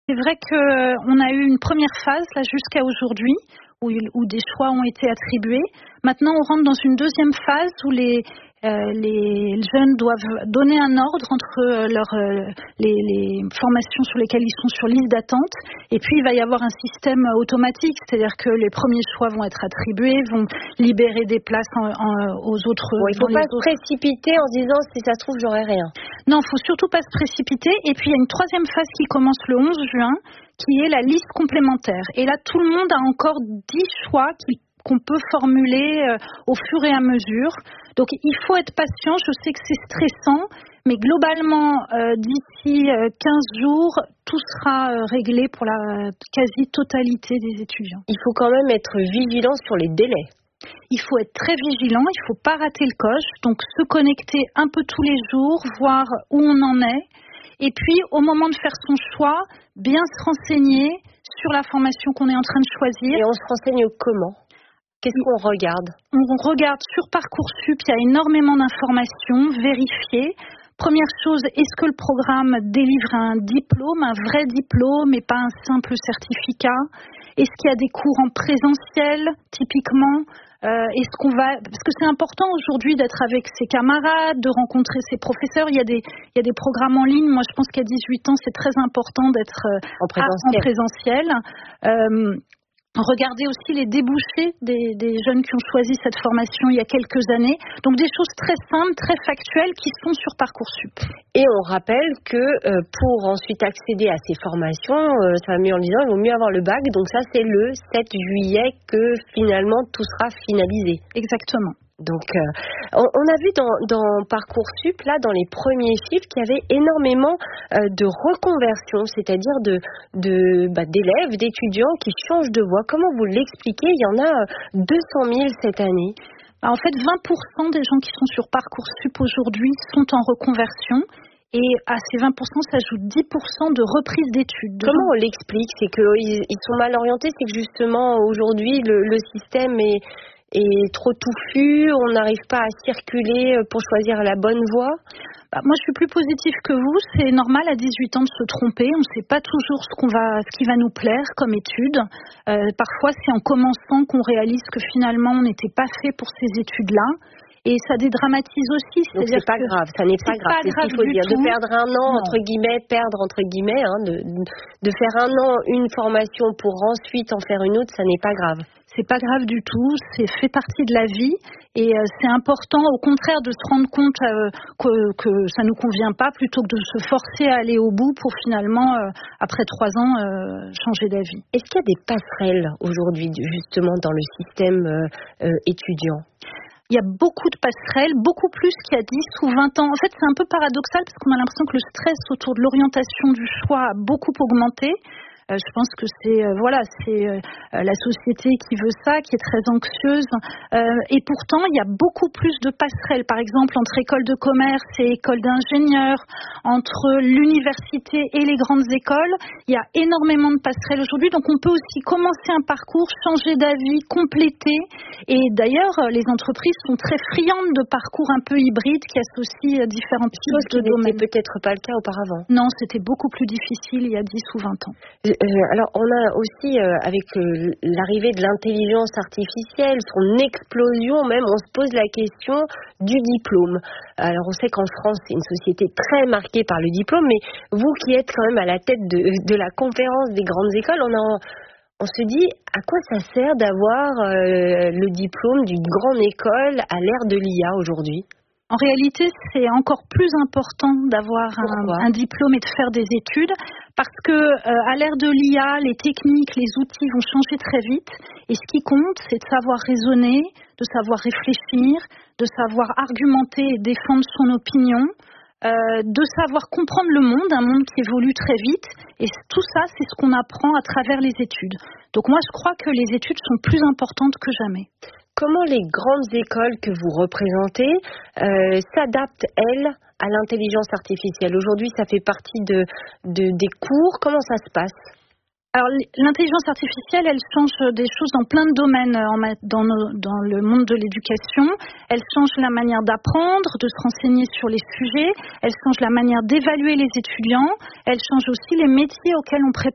C'est vrai qu'on a eu une première phase là jusqu'à aujourd'hui où des choix ont été attribués. Maintenant, on rentre dans une deuxième phase où les jeunes doivent donner un ordre entre les formations sur lesquelles ils sont sur liste d'attente. Et puis, il va y avoir un système automatique, c'est-à-dire que les premiers choix vont être attribués, vont libérer des places aux autres. Bon, il ne faut pas se précipiter en se disant si ça se trouve, j'aurai rien. Non, il ne faut surtout pas se précipiter. Et puis, il y a une troisième phase qui commence le 11 juin, qui est la liste complémentaire. Et là, tout le monde a encore 10 choix qu'on peut formuler au fur et à mesure. Donc, il faut être patient. Je sais que c'est stressant, mais globalement, d'ici 15 jours, tout sera réglé pour la quasi-totalité des étudiants. Il faut quand même être vigilant sur les délais. Il faut être très vigilant, il ne faut pas rater le coche. Donc, se connecter un peu tous les jours, voir où on en est. Et puis, au moment de faire son choix, bien se renseigner sur la formation qu'on est en train de choisir. Et on se renseigne comment ? Qu'est-ce qu'on regarde ? On regarde sur Parcoursup, il y a énormément d'informations, vérifier. Première chose, est-ce que le programme délivre un diplôme, un vrai diplôme et pas un simple certificat ? Est-ce qu'il y a des cours en présentiel, typiquement ? Parce que c'est important aujourd'hui d'être avec ses camarades, de rencontrer ses professeurs. Il y a des programmes en ligne. Moi, je pense qu'à 18 ans, c'est très important d'être en présentiel. Regardez aussi les débouchés des jeunes qui ont choisi cette formation il y a quelques années. Donc des choses très simples, très factuelles qui sont sur Parcoursup. Et on rappelle que pour ensuite accéder à ces formations, ça va mieux en disant, il vaut mieux avoir le bac. Donc ça, c'est le 7 juillet que finalement tout sera finalisé. Exactement. Donc, on a vu dans Parcoursup, là, dans les premiers chiffres, qu'il y avait énormément de reconversions, c'est-à-dire d'élèves, d'étudiants qui changent de voie. Comment vous l'expliquez ? Il y en a 200 000 cette année. En fait, 20% des gens qui sont sur Parcoursup aujourd'hui sont en reconversion. Et à ces 20% s'ajoutent 10% de reprise d'études. Comment on l'explique ? C'est qu'ils sont mal orientés, c'est que justement, aujourd'hui, le système est trop touffu, on n'arrive pas à circuler pour choisir la bonne voie. Moi, je suis plus positive que vous. C'est normal à 18 ans de se tromper. On ne sait pas toujours ce qui va nous plaire comme étude. Parfois, c'est en commençant qu'on réalise que finalement, on n'était pas fait pour ces études-là. Et ça dédramatise aussi. Donc c'est pas grave, ça n'est pas grave. C'est ce qu'il faut dire. De perdre un an, entre guillemets, de faire un an une formation pour ensuite en faire une autre, ça n'est pas grave. C'est pas grave du tout, c'est fait partie de la vie et c'est important au contraire de se rendre compte que ça nous convient pas plutôt que de se forcer à aller au bout pour finalement, après 3 ans, changer d'avis. Est-ce qu'il y a des passerelles aujourd'hui justement dans le système étudiant ? Il y a beaucoup de passerelles, beaucoup plus qu'il y a 10 ou 20 ans. En fait, c'est un peu paradoxal parce qu'on a l'impression que le stress autour de l'orientation du choix a beaucoup augmenté. Je pense que c'est la société qui veut ça, qui est très anxieuse. Et pourtant, il y a beaucoup plus de passerelles. Par exemple, entre école de commerce et école d'ingénieurs, entre l'université et les grandes écoles, il y a énormément de passerelles aujourd'hui. Donc, on peut aussi commencer un parcours, changer d'avis, compléter. Et d'ailleurs, les entreprises sont très friandes de parcours un peu hybrides qui associent différents types de domaines. C'était peut-être pas le cas auparavant. Non, c'était beaucoup plus difficile il y a 10 ou 20 ans. Alors, on a aussi, avec l'arrivée de l'intelligence artificielle, son explosion même, on se pose la question du diplôme. Alors, on sait qu'en France, c'est une société très marquée par le diplôme, mais vous qui êtes quand même à la tête de la conférence des grandes écoles, on se dit à quoi ça sert d'avoir le diplôme d'une grande école à l'ère de l'IA aujourd'hui ? En réalité, c'est encore plus important d'avoir un diplôme et de faire des études parce que à l'ère de l'IA, les techniques, les outils vont changer très vite et ce qui compte, c'est de savoir raisonner, de savoir réfléchir, de savoir argumenter et défendre son opinion, de savoir comprendre le monde, un monde qui évolue très vite et tout ça, c'est ce qu'on apprend à travers les études. Donc moi, je crois que les études sont plus importantes que jamais. Comment les grandes écoles que vous représentez s'adaptent, elles, à l'intelligence artificielle ? Aujourd'hui, ça fait partie des cours. Comment ça se passe ? Alors, l'intelligence artificielle, elle change des choses dans plein de domaines dans le monde de l'éducation. Elle change la manière d'apprendre, de se renseigner sur les sujets. Elle change la manière d'évaluer les étudiants. Elle change aussi les métiers auxquels on prépare